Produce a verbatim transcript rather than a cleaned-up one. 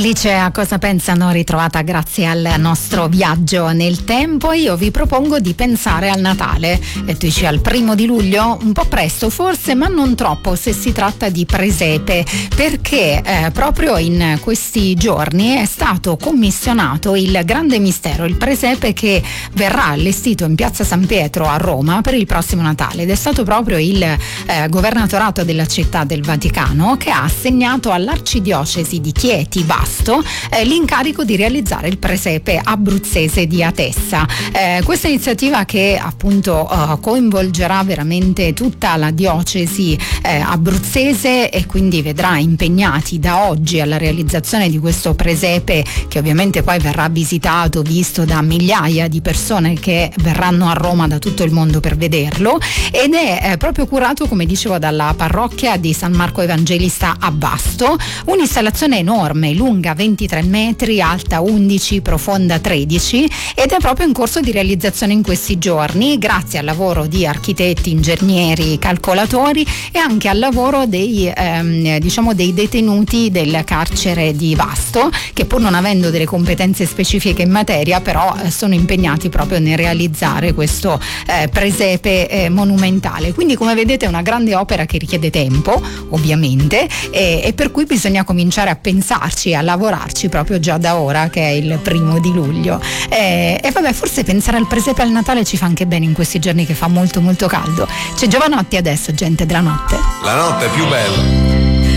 Alice, a cosa pensano? Ritrovata grazie al nostro viaggio nel tempo. Io vi propongo di pensare al Natale, e tu dici al primo di luglio? Un po' presto forse, ma non troppo se si tratta di presepe, perché eh, proprio in questi giorni è stato commissionato il grande mistero, il presepe che verrà allestito in piazza San Pietro a Roma per il prossimo Natale, ed è stato proprio il eh, governatorato della Città del Vaticano che ha assegnato all'arcidiocesi di Chieti Vasto eh, l'incarico di realizzare il presepe abruzzese di Atessa. Eh, questa iniziativa, che appunto eh, coinvolgerà veramente tutta la diocesi eh, abruzzese, e quindi vedrà impegnati da oggi alla realizzazione di questo presepe, che ovviamente poi verrà visitato, visto da migliaia di persone che verranno a Roma da tutto il mondo per vederlo, ed è eh, proprio curato, come dicevo, dalla parrocchia di San Marco Evangelista a Vasto. Un'installazione enorme, lunga ventitré metri, alta undici, profonda tredici, ed è proprio in corso di realizzazione in questi giorni, grazie al lavoro di architetti, ingegneri, calcolatori, e anche al lavoro dei ehm, diciamo dei detenuti del carcere di Vasto, che pur non avendo delle competenze specifiche in materia, però eh, sono impegnati proprio nel realizzare questo eh, presepe eh, monumentale. Quindi, come vedete, è una grande opera che richiede tempo, ovviamente, e, e per cui bisogna cominciare a pensarci, a lavorarci proprio già da ora, che è il primo di luglio. E, e vabbè, forse pensare al presepe al Natale ci fa anche bene in questi giorni che fa molto molto caldo. C'è Giovanotti adesso, gente della notte. La notte è più bella.